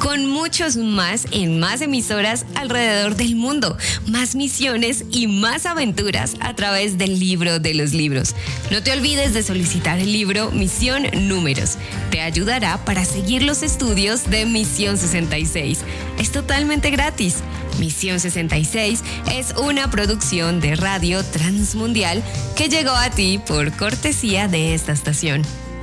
con muchos más en más emisoras alrededor del mundo, más misiones y más aventuras a través del libro de los libros. No te olvides de solicitar el libro Misión Números. Te ayudará para seguir los estudios de Misión 66. Es totalmente gratis. Misión 66 es una producción de Radio Transmundial que llegó a ti por cortesía de esta estación.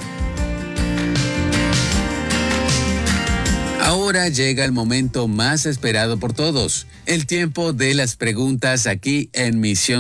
Ahora llega el momento más esperado por todos, el tiempo de las preguntas aquí en Misión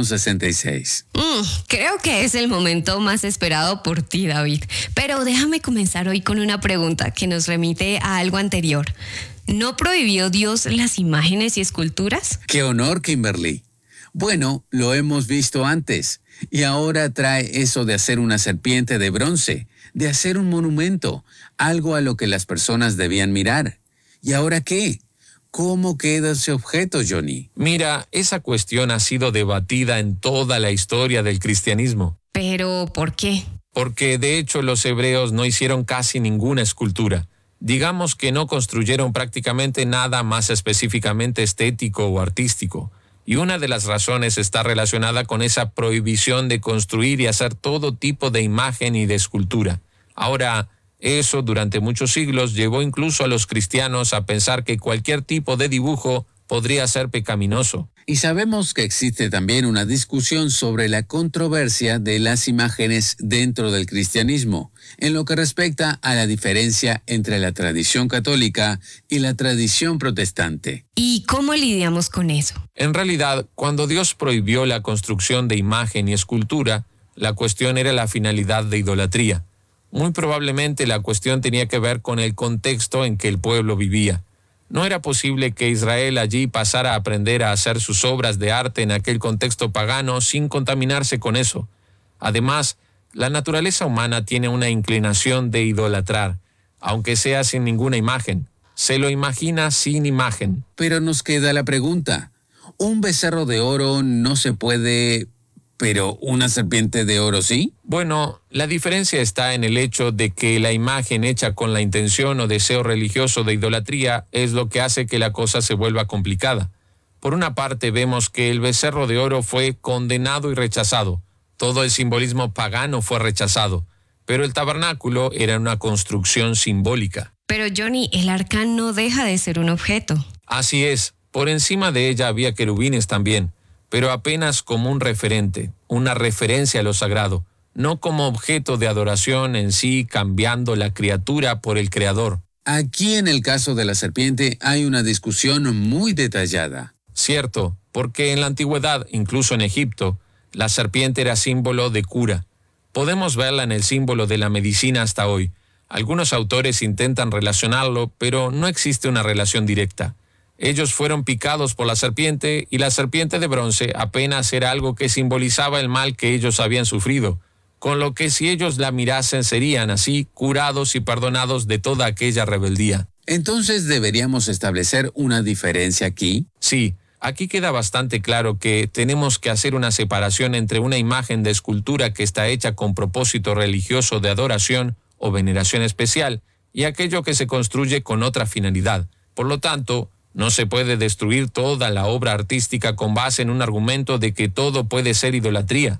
66. Creo que es el momento más esperado por ti, David. Pero déjame comenzar hoy con una pregunta que nos remite a algo anterior. ¿No prohibió Dios las imágenes y esculturas? ¡Qué honor, Kimberly! Bueno, lo hemos visto antes. Y ahora trae eso de hacer una serpiente de bronce, de hacer un monumento, algo a lo que las personas debían mirar. ¿Y ahora qué? ¿Cómo queda ese objeto, Johnny? Mira, esa cuestión ha sido debatida en toda la historia del cristianismo. ¿Pero por qué? Porque de hecho los hebreos no hicieron casi ninguna escultura. Digamos que no construyeron prácticamente nada más específicamente estético o artístico. Y una de las razones está relacionada con esa prohibición de construir y hacer todo tipo de imagen y de escultura. Ahora, eso durante muchos siglos llevó incluso a los cristianos a pensar que cualquier tipo de dibujo podría ser pecaminoso. Y sabemos que existe también una discusión sobre la controversia de las imágenes dentro del cristianismo, en lo que respecta a la diferencia entre la tradición católica y la tradición protestante. ¿Y cómo lidiamos con eso? En realidad, cuando Dios prohibió la construcción de imagen y escultura, la cuestión era la finalidad de idolatría. Muy probablemente la cuestión tenía que ver con el contexto en que el pueblo vivía. No era posible que Israel allí pasara a aprender a hacer sus obras de arte en aquel contexto pagano sin contaminarse con eso. Además, la naturaleza humana tiene una inclinación de idolatrar, aunque sea sin ninguna imagen. Se lo imagina sin imagen. Pero nos queda la pregunta. ¿Un becerro de oro no se puede, pero una serpiente de oro sí? Bueno, la diferencia está en el hecho de que la imagen hecha con la intención o deseo religioso de idolatría es lo que hace que la cosa se vuelva complicada. Por una parte vemos que el becerro de oro fue condenado y rechazado. Todo el simbolismo pagano fue rechazado. Pero el tabernáculo era una construcción simbólica. Pero Johnny, el arca no deja de ser un objeto. Así es. Por encima de ella había querubines también, pero apenas como un referente, una referencia a lo sagrado, no como objeto de adoración en sí, cambiando la criatura por el Creador. Aquí en el caso de la serpiente hay una discusión muy detallada. Cierto, porque en la antigüedad, incluso en Egipto, la serpiente era símbolo de cura. Podemos verla en el símbolo de la medicina hasta hoy. Algunos autores intentan relacionarlo, pero no existe una relación directa. Ellos fueron picados por la serpiente y la serpiente de bronce apenas era algo que simbolizaba el mal que ellos habían sufrido, con lo que si ellos la mirasen serían así curados y perdonados de toda aquella rebeldía. Entonces, ¿deberíamos establecer una diferencia aquí? Sí, aquí queda bastante claro que tenemos que hacer una separación entre una imagen de escultura que está hecha con propósito religioso de adoración o veneración especial y aquello que se construye con otra finalidad. Por lo tanto, no se puede destruir toda la obra artística con base en un argumento de que todo puede ser idolatría.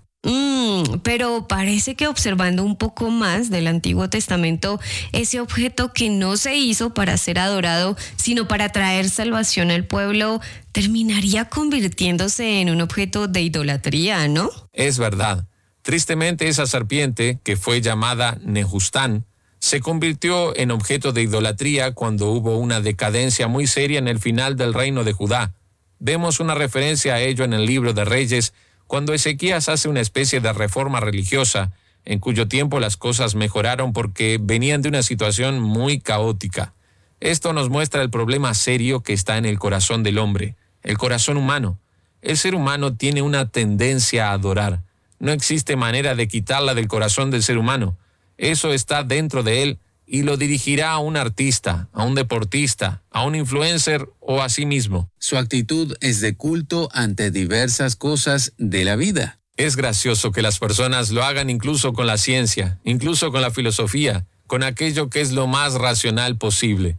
Pero parece que observando un poco más del Antiguo Testamento, ese objeto que no se hizo para ser adorado, sino para traer salvación al pueblo, terminaría convirtiéndose en un objeto de idolatría, ¿no? Es verdad. Tristemente, esa serpiente, que fue llamada Nehustán, se convirtió en objeto de idolatría cuando hubo una decadencia muy seria en el final del reino de Judá. Vemos una referencia a ello en el libro de Reyes, cuando Ezequías hace una especie de reforma religiosa, en cuyo tiempo las cosas mejoraron porque venían de una situación muy caótica. Esto nos muestra el problema serio que está en el corazón del hombre, el corazón humano. El ser humano tiene una tendencia a adorar. No existe manera de quitarla del corazón del ser humano. Eso está dentro de él y lo dirigirá a un artista, a un deportista, a un influencer o a sí mismo. Su actitud es de culto ante diversas cosas de la vida. Es gracioso que las personas lo hagan incluso con la ciencia, incluso con la filosofía, con aquello que es lo más racional posible.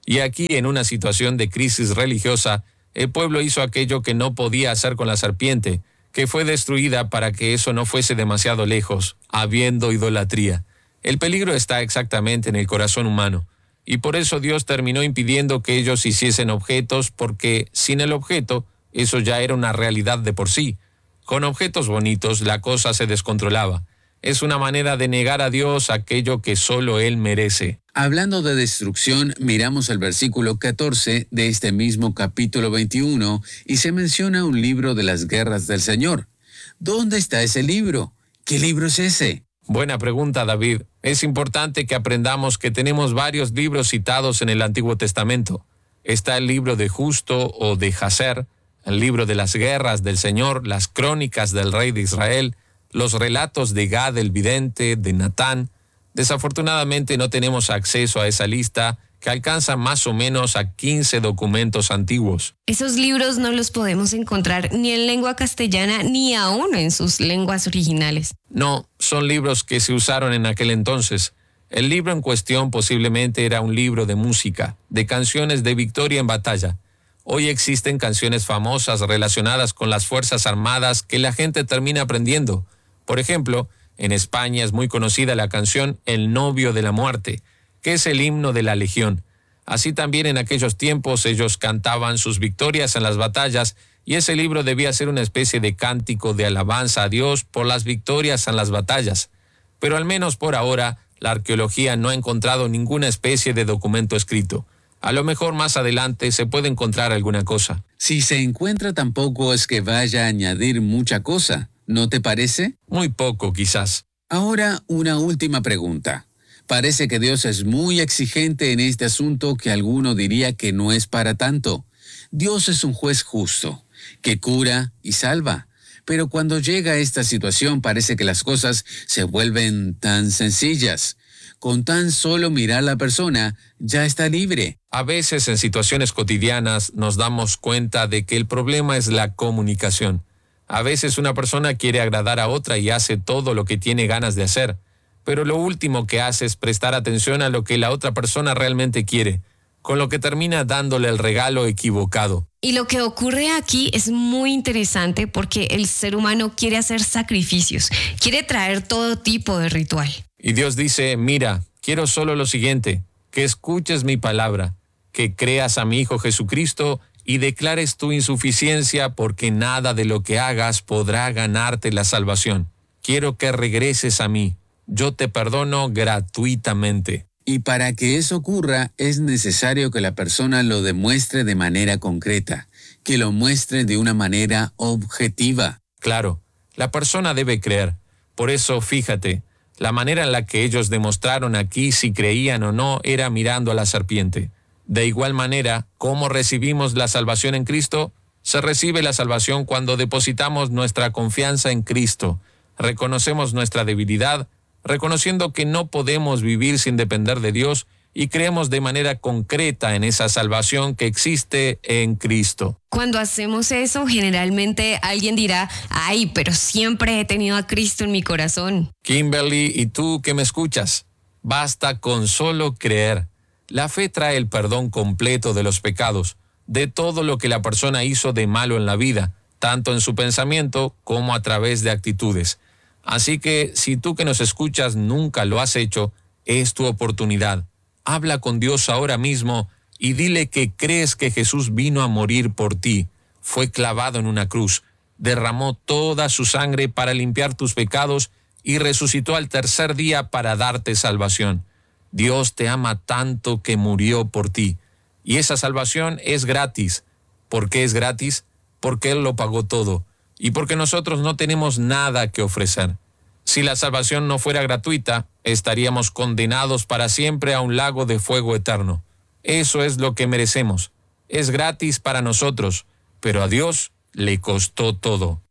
Y aquí, en una situación de crisis religiosa, el pueblo hizo aquello que no podía hacer con la serpiente, que fue destruida para que eso no fuese demasiado lejos, habiendo idolatría. El peligro está exactamente en el corazón humano, y por eso Dios terminó impidiendo que ellos hiciesen objetos, porque sin el objeto, eso ya era una realidad de por sí. Con objetos bonitos la cosa se descontrolaba. Es una manera de negar a Dios aquello que solo Él merece. Hablando de destrucción, miramos el versículo 14 de este mismo capítulo 21 y se menciona un libro de las guerras del Señor. ¿Dónde está ese libro? ¿Qué libro es ese? Buena pregunta, David. Es importante que aprendamos que tenemos varios libros citados en el Antiguo Testamento. Está el libro de Justo o de Jacer, el libro de las guerras del Señor, las crónicas del rey de Israel, los relatos de Gad el vidente, de Natán. Desafortunadamente no tenemos acceso a esa lista, que alcanza más o menos a 15 documentos antiguos. Esos libros no los podemos encontrar ni en lengua castellana ni aún en sus lenguas originales. No, son libros que se usaron en aquel entonces. El libro en cuestión posiblemente era un libro de música, de canciones de victoria en batalla. Hoy existen canciones famosas relacionadas con las Fuerzas Armadas que la gente termina aprendiendo. Por ejemplo, en España es muy conocida la canción El novio de la muerte, que es el himno de la Legión. Así también en aquellos tiempos ellos cantaban sus victorias en las batallas, y ese libro debía ser una especie de cántico de alabanza a Dios por las victorias en las batallas. Pero al menos por ahora, la arqueología no ha encontrado ninguna especie de documento escrito. A lo mejor más adelante se puede encontrar alguna cosa. Si se encuentra, tampoco es que vaya a añadir mucha cosa, ¿no te parece? Muy poco, quizás. Ahora, una última pregunta. Parece que Dios es muy exigente en este asunto, que alguno diría que no es para tanto. Dios es un juez justo, que cura y salva. Pero cuando llega a esta situación parece que las cosas se vuelven tan sencillas. Con tan solo mirar a la persona, ya está libre. A veces en situaciones cotidianas nos damos cuenta de que el problema es la comunicación. A veces una persona quiere agradar a otra y hace todo lo que tiene ganas de hacer, pero lo último que hace es prestar atención a lo que la otra persona realmente quiere, con lo que termina dándole el regalo equivocado. Y lo que ocurre aquí es muy interesante porque el ser humano quiere hacer sacrificios, quiere traer todo tipo de ritual. Y Dios dice, mira, quiero solo lo siguiente, que escuches mi palabra, que creas a mi Hijo Jesucristo y declares tu insuficiencia, porque nada de lo que hagas podrá ganarte la salvación. Quiero que regreses a mí. Yo te perdono gratuitamente. Y para que eso ocurra, es necesario que la persona lo demuestre de manera concreta, que lo muestre de una manera objetiva. Claro, la persona debe creer. Por eso, fíjate, la manera en la que ellos demostraron aquí si creían o no era mirando a la serpiente. De igual manera, ¿cómo recibimos la salvación en Cristo? Se recibe la salvación cuando depositamos nuestra confianza en Cristo. Reconocemos nuestra debilidad, reconociendo que no podemos vivir sin depender de Dios, y creemos de manera concreta en esa salvación que existe en Cristo. Cuando hacemos eso, generalmente alguien dirá, ay, pero siempre he tenido a Cristo en mi corazón. Kimberly, y tú que me escuchas, basta con solo creer. La fe trae el perdón completo de los pecados, de todo lo que la persona hizo de malo en la vida, tanto en su pensamiento como a través de actitudes. Así que, si tú que nos escuchas nunca lo has hecho, es tu oportunidad. Habla con Dios ahora mismo y dile que crees que Jesús vino a morir por ti, fue clavado en una cruz, derramó toda su sangre para limpiar tus pecados y resucitó al tercer día para darte salvación. Dios te ama tanto que murió por ti. Y esa salvación es gratis. ¿Por qué es gratis? Porque Él lo pagó todo. Y porque nosotros no tenemos nada que ofrecer. Si la salvación no fuera gratuita, estaríamos condenados para siempre a un lago de fuego eterno. Eso es lo que merecemos. Es gratis para nosotros, pero a Dios le costó todo.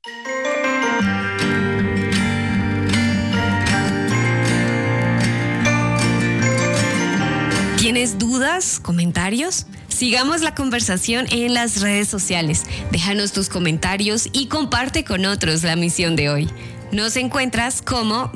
¿Tienes dudas? ¿Comentarios? Sigamos la conversación en las redes sociales. Déjanos tus comentarios y comparte con otros la misión de hoy. Nos encuentras como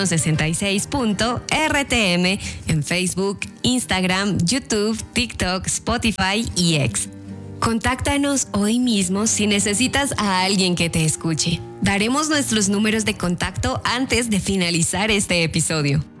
Misión66.rtm en Facebook, Instagram, YouTube, TikTok, Spotify y X. Contáctanos hoy mismo si necesitas a alguien que te escuche. Daremos nuestros números de contacto antes de finalizar este episodio.